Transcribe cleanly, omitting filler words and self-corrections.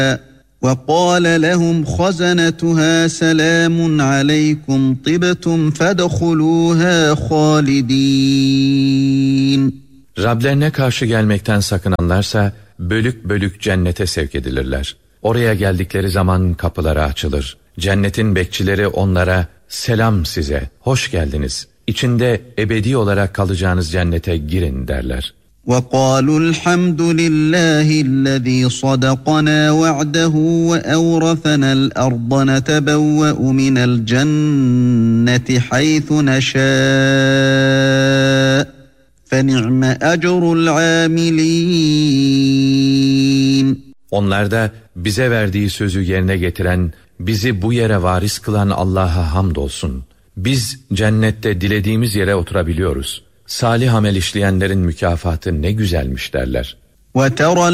وَقَالَ لَهُمْ خَزَنَتُهَا سَلَامٌ عَلَيْكُمْ طِبْتُمْ فَادْخُلُوهَا خَالِدِينَ. Rablerine karşı gelmekten sakınanlarsa bölük bölük cennete sevk edilirler. Oraya geldikleri zaman kapıları açılır. Cennetin bekçileri onlara selam size, hoş geldiniz. İçinde ebedi olarak kalacağınız cennete girin derler. وَقَالُوا الْحَمْدُ لِلَّهِ الَّذ۪ي صَدَقَنَا وَعْدَهُ وَأَوْرَثَنَا الْأَرْضَ نَتَبَوَّأُ مِنَ الْجَنَّةِ حَيْثُ نَشَاءُ فَنِعْمَ أَجْرُ الْعَامِلِينَ. Onlar da bize verdiği sözü yerine getiren, bizi bu yere varis kılan Allah'a hamdolsun. Biz cennette dilediğimiz yere oturabiliyoruz. Salih amel işleyenlerin mükafatı ne güzelmiş derler.